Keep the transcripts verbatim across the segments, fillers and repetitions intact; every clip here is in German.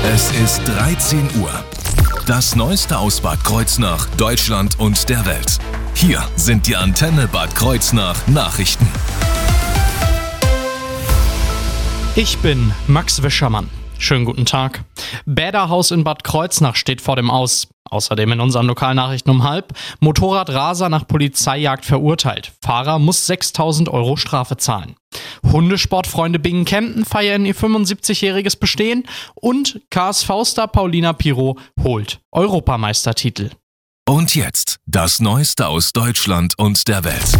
Es ist dreizehn Uhr. Das Neueste aus Bad Kreuznach, Deutschland und der Welt. Hier sind die Antenne Bad Kreuznach Nachrichten. Ich bin Max Wischermann. Schönen guten Tag. Bäderhaus in Bad Kreuznach steht vor dem Aus. Außerdem in unseren Lokalnachrichten um halb. Motorradraser nach Polizeijagd verurteilt. Fahrer muss sechstausend Euro Strafe zahlen. Hundesportfreunde Bingen-Kempten feiern ihr fünfundsiebzigjähriges Bestehen. Und K S V-Star Paulina Pirot holt Europameistertitel. Und jetzt das Neueste aus Deutschland und der Welt.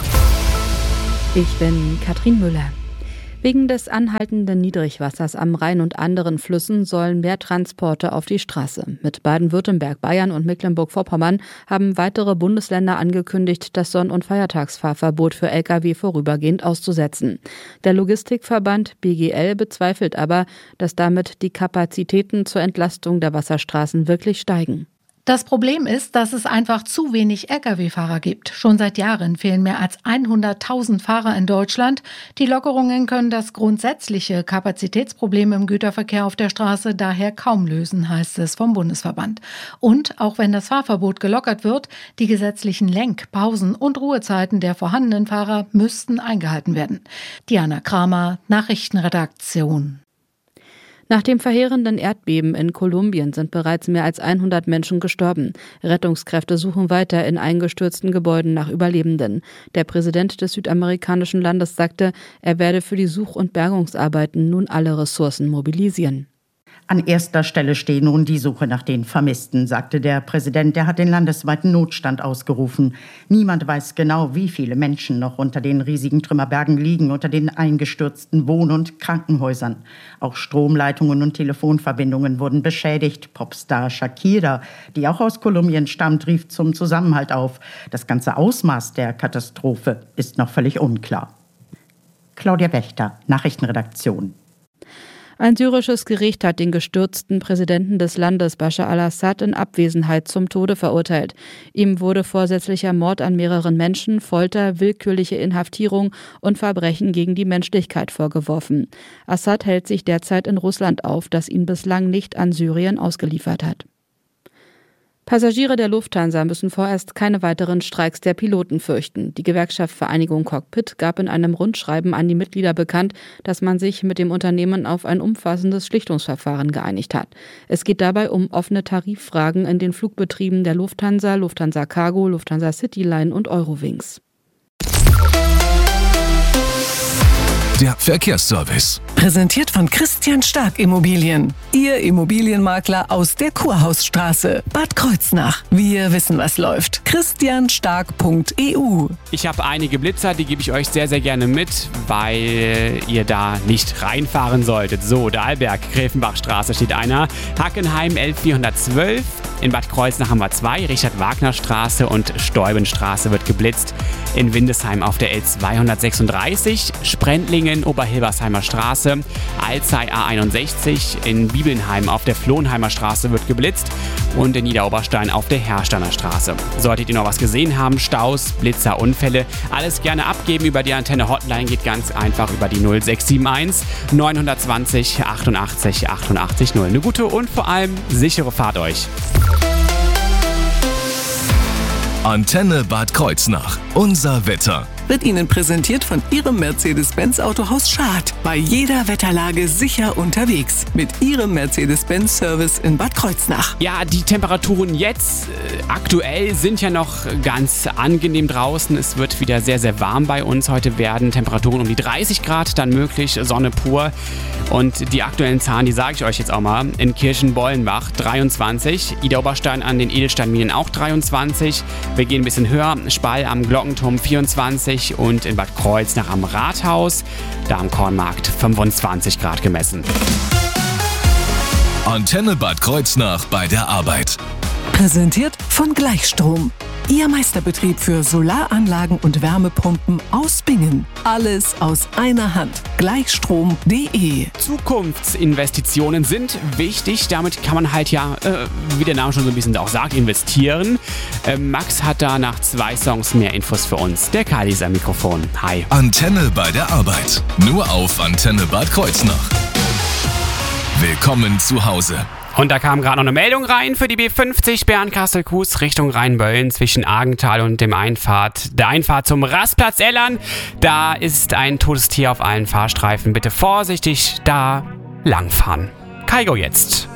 Ich bin Katrin Müller. Wegen des anhaltenden Niedrigwassers am Rhein und anderen Flüssen sollen mehr Transporte auf die Straße. Mit Baden-Württemberg, Bayern und Mecklenburg-Vorpommern haben weitere Bundesländer angekündigt, das Sonn- und Feiertagsfahrverbot für L K W vorübergehend auszusetzen. Der Logistikverband B G L bezweifelt aber, dass damit die Kapazitäten zur Entlastung der Wasserstraßen wirklich steigen. Das Problem ist, dass es einfach zu wenig L K W-Fahrer gibt. Schon seit Jahren fehlen mehr als hunderttausend Fahrer in Deutschland. Die Lockerungen können das grundsätzliche Kapazitätsproblem im Güterverkehr auf der Straße daher kaum lösen, heißt es vom Bundesverband. Und auch wenn das Fahrverbot gelockert wird, die gesetzlichen Lenk-, Pausen- und Ruhezeiten der vorhandenen Fahrer müssten eingehalten werden. Diana Kramer, Nachrichtenredaktion. Nach dem verheerenden Erdbeben in Kolumbien sind bereits mehr als hundert Menschen gestorben. Rettungskräfte suchen weiter in eingestürzten Gebäuden nach Überlebenden. Der Präsident des südamerikanischen Landes sagte, er werde für die Such- und Bergungsarbeiten nun alle Ressourcen mobilisieren. An erster Stelle stehe nun die Suche nach den Vermissten, sagte der Präsident. Der hat den landesweiten Notstand ausgerufen. Niemand weiß genau, wie viele Menschen noch unter den riesigen Trümmerbergen liegen, unter den eingestürzten Wohn- und Krankenhäusern. Auch Stromleitungen und Telefonverbindungen wurden beschädigt. Popstar Shakira, die auch aus Kolumbien stammt, rief zum Zusammenhalt auf. Das ganze Ausmaß der Katastrophe ist noch völlig unklar. Claudia Wächter, Nachrichtenredaktion. Ein syrisches Gericht hat den gestürzten Präsidenten des Landes Bashar al-Assad in Abwesenheit zum Tode verurteilt. Ihm wurde vorsätzlicher Mord an mehreren Menschen, Folter, willkürliche Inhaftierung und Verbrechen gegen die Menschlichkeit vorgeworfen. Assad hält sich derzeit in Russland auf, das ihn bislang nicht an Syrien ausgeliefert hat. Passagiere der Lufthansa müssen vorerst keine weiteren Streiks der Piloten fürchten. Die Gewerkschaft Vereinigung Cockpit gab in einem Rundschreiben an die Mitglieder bekannt, dass man sich mit dem Unternehmen auf ein umfassendes Schlichtungsverfahren geeinigt hat. Es geht dabei um offene Tariffragen in den Flugbetrieben der Lufthansa, Lufthansa Cargo, Lufthansa Cityline und Eurowings. Der Verkehrsservice. Präsentiert von Christian Stark Immobilien. Ihr Immobilienmakler aus der Kurhausstraße, Bad Kreuznach. Wir wissen, was läuft. christian stark punkt e u. Ich habe einige Blitzer, die gebe ich euch sehr, sehr gerne mit, weil ihr da nicht reinfahren solltet. So, Dahlberg, Gräfenbachstraße steht einer. Hackenheim elf vierhundertzwölf. In Bad Kreuznach haben wir zwei. Richard-Wagner-Straße und Steubenstraße wird geblitzt. In Windesheim auf der L zweihundertsechsunddreißig. Sprendlingen, Oberhilbersheimer Straße. Alzey A einundsechzig. In Bibelnheim auf der Flohnheimer Straße wird geblitzt. Und in Niederoberstein auf der Hersteiner Straße. Solltet ihr noch was gesehen haben, Staus, Blitzer, Unfälle, alles gerne abgeben über die Antenne Hotline. Geht ganz einfach über die null sechs sieben eins neun zwei null achtundachtzig achtundachtzig null. Eine gute und vor allem sichere Fahrt euch. Antenne Bad Kreuznach. Unser Wetter. Wird Ihnen präsentiert von Ihrem Mercedes-Benz Autohaus Schad. Bei jeder Wetterlage sicher unterwegs. Mit Ihrem Mercedes-Benz Service in Bad Kreuznach. Ja, die Temperaturen jetzt äh, aktuell sind ja noch ganz angenehm draußen. Es wird wieder sehr, sehr warm bei uns. Heute werden Temperaturen um die dreißig Grad dann möglich, Sonne pur. Und die aktuellen Zahlen, die sage ich euch jetzt auch mal. In Kirchen-Bollenbach dreiundzwanzig, Ida Oberstein an den Edelsteinminen auch dreiundzwanzig. Wir gehen ein bisschen höher, Spall am Glockenturm vierundzwanzig und in Bad Kreuznach am Rathaus, da am Kornmarkt fünfundzwanzig Grad gemessen. Antenne Bad Kreuznach bei der Arbeit. Präsentiert von Gleichstrom. Ihr Meisterbetrieb für Solaranlagen und Wärmepumpen aus Bingen. Alles aus einer Hand. Gleichstrom punkt de. Zukunftsinvestitionen sind wichtig. Damit kann man halt ja, äh, wie der Name schon so ein bisschen auch sagt, investieren. Äh, Max hat da nach zwei Songs mehr Infos für uns. Der Kali ist am Mikrofon. Hi. Antenne bei der Arbeit. Nur auf Antenne Bad Kreuznach. Willkommen zu Hause. Und da kam gerade noch eine Meldung rein für die B fünfzig Bernkastel-Kues Richtung Rheinböllen zwischen Argenthal und dem Einfahrt, der Einfahrt zum Rastplatz Ellern. Da ist ein totes Tier auf allen Fahrstreifen. Bitte vorsichtig da langfahren. Kaigo jetzt.